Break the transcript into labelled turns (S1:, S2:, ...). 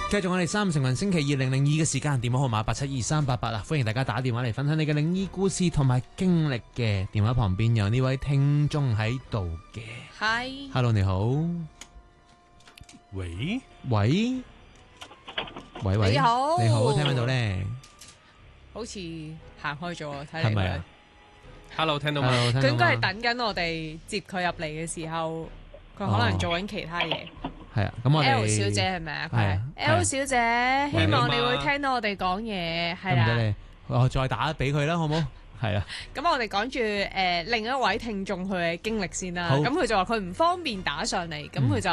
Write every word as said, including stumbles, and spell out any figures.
S1: 繼續我哋三成運星期二零零二嘅時間，電話號碼八七二三八八啊，歡迎大家打電話嚟分享你嘅靈異故事同埋經歷嘅。電話旁邊有呢位聽眾喺度嘅。
S2: 係
S1: Hello 你好，
S3: 喂
S1: 喂喂喂，
S2: 你好
S1: 你好，聽唔聽到咧？
S2: 好似行開咗啊，睇嚟
S1: 係咪啊
S3: ，Hello， 聽到嗎？
S1: Hello，聽到嗎？
S2: 佢應該係等緊我哋接佢入嚟嘅時候，佢可能做緊其他嘢。
S1: 係啊，咁我哋
S2: L 小姐係咪啊？佢係
S1: 係啊
S2: L 小姐，希望你
S3: 係啊
S2: 會聽到我哋講嘢，係啦。
S1: 得唔得你？我再打俾佢啦，好冇？係啊，
S2: 咁我哋講住誒另一位聽眾佢嘅經歷先啦。
S1: 好
S2: 咁佢就話佢唔方便打上嚟，咁佢就。